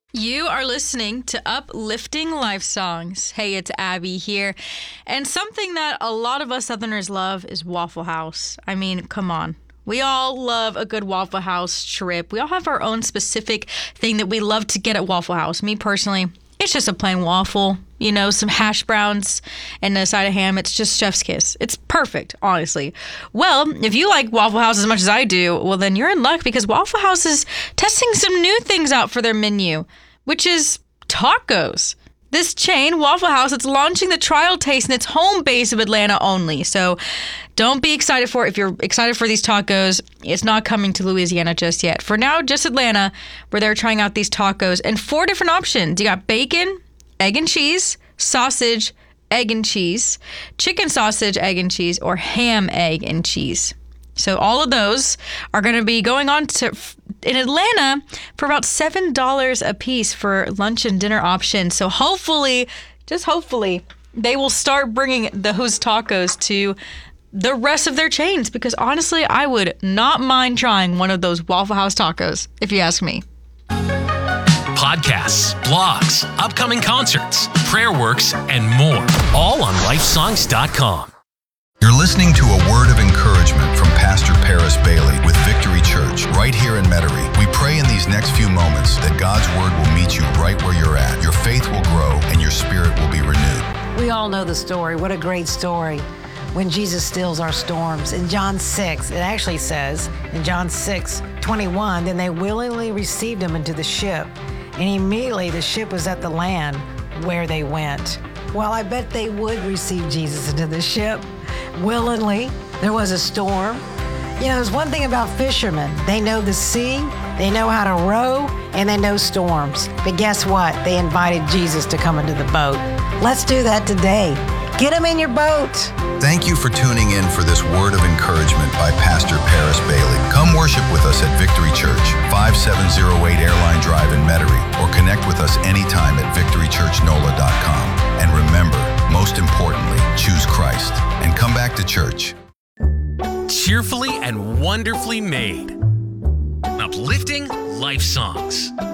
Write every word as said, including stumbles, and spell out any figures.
You are listening to Uplifting Life Songs. Hey, it's Abby here. And something that a lot of us Southerners love is Waffle House. I mean, come on. We all love a good Waffle House trip. We all have our own specific thing that we love to get at Waffle House. Me personally, it's just a plain waffle, you know, some hash browns and a side of ham. It's just chef's kiss. It's perfect, honestly. Well, if you like Waffle House as much as I do, well, then you're in luck because Waffle House is testing some new things out for their menu, which is tacos. This chain, Waffle House, it's launching the trial taste in its home base of Atlanta only. So don't be excited for it. If you're excited for these tacos, it's not coming to Louisiana just yet. For now, just Atlanta, where they're trying out these tacos and four different options. You got bacon, egg and cheese, sausage, egg and cheese, chicken sausage, egg and cheese, or ham, egg and cheese. So all of those are going to be going on to in Atlanta for about seven dollars a piece for lunch and dinner options. So hopefully, just hopefully, they will start bringing those tacos to the rest of their chains because honestly, I would not mind trying one of those Waffle House tacos, if you ask me. Podcasts, blogs, upcoming concerts, prayer works, and more, all on life songs dot com. You're listening to a word of encouragement from Pastor Paris Bailey with Victory Church right here in Metairie. We pray in these next few moments that God's word will meet you right where you're at. Your faith will grow and your spirit will be renewed. We all know the story. What a great story when Jesus stills our storms. In John six, it actually says, in John six twenty-one, then they willingly received him into the ship, and immediately the ship was at the land where they went. Well, I bet they would receive Jesus into the ship willingly. There was a storm. You know, there's one thing about fishermen. They know the sea, they know how to row, and they know storms. But guess what? They invited Jesus to come into the boat. Let's do that today. Get him in your boat. Thank you for tuning in for this word of encouragement by Pastor Paris Bailey. Come worship with us at Victory Church, five seven zero eight Airline Drive in Metairie, or connect with us anytime at victory church nola dot com. And remember, most importantly, choose Christ and come back to church. Cheerfully and wonderfully made. Uplifting Life Songs.